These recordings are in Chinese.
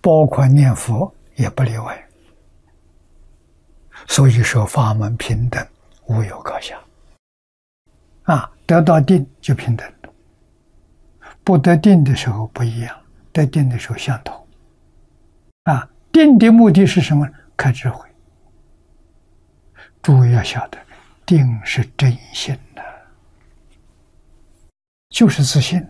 包括念佛也不例外。所以说法门平等，无有高下。得到定就平等了，不得定的时候不一样，得定的时候相同。定的目的是什么？开智慧。诸位要晓得，定是真心的，就是自信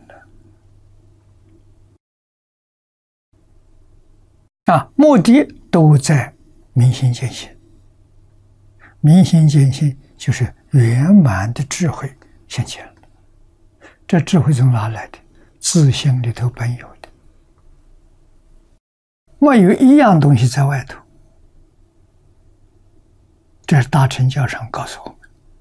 的。目的都在明心见性。明心见性就是圆满的智慧现前了。这智慧从哪来的？自性里头本有的，没有一样东西在外头。这是大乘教上告诉我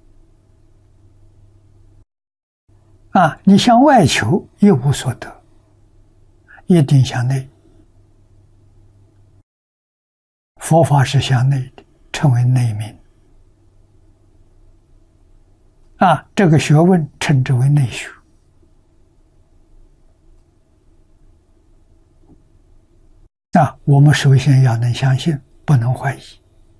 们。你向外求一无所得，一定向内。佛法是向内的，称为内明。这个学问称之为内学。我们首先要能相信，不能怀疑。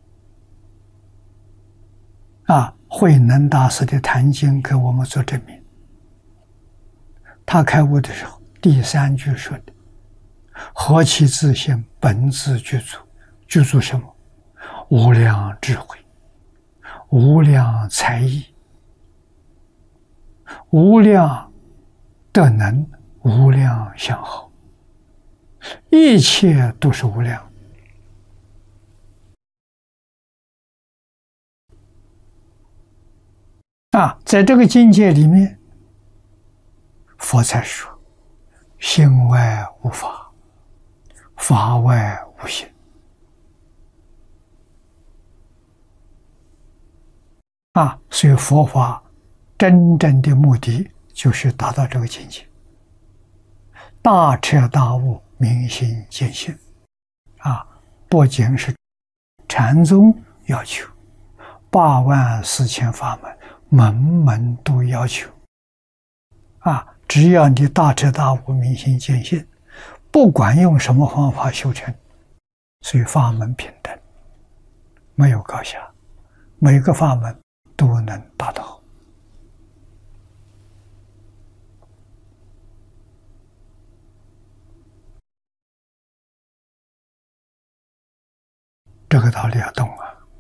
慧能大师的《坛经》给我们做证明。他开悟的时候，第3句说的：“何其自性，本自具足。”具足什么？无量智慧，无量才艺，无量德能，无量相好，一切都是无量。在这个境界里面，佛才说：心外无法，法外无心。所以佛法真正的目的就是达到这个境界，大彻大悟，明心见性。不仅是禅宗要求84000法门，门门都要求。只要你大彻大悟，明心见性，不管用什么方法修成，所以法门平等，没有高下，每个法门都能达到。这个道理要懂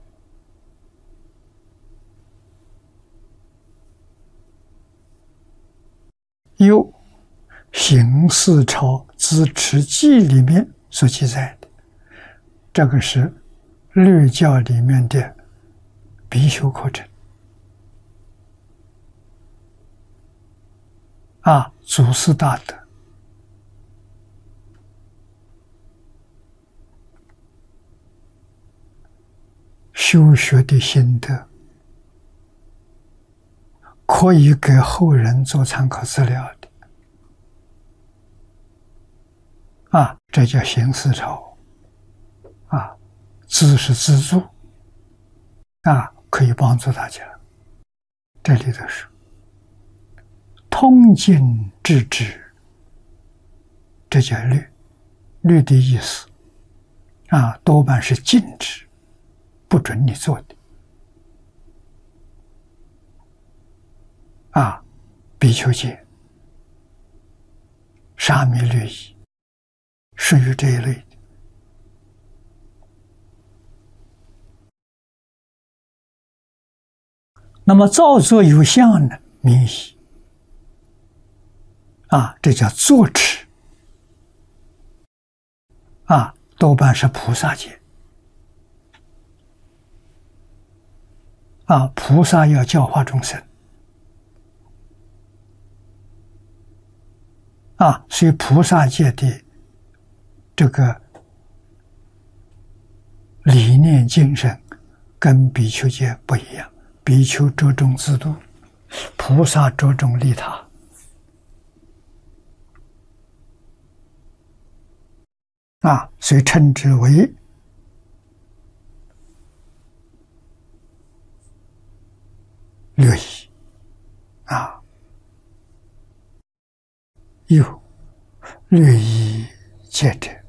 有行四抄资持记里面所记载的，这个是律教里面的必修课程。祖师大德修学的心得，可以给后人做参考资料的。这叫行四抄。资是资助，可以帮助大家。这里头是通经制止，这叫律。律的意思多半是禁止，不准你做的。比丘戒、沙弥律仪属于这一类的。那么造作有相呢，名仪这叫坐持多半是菩萨戒。菩萨要教化众生所以菩萨戒的这个理念精神跟比丘戒不一样。比丘着重自度，菩萨着重利他。所以称之为略仪有略仪戒者，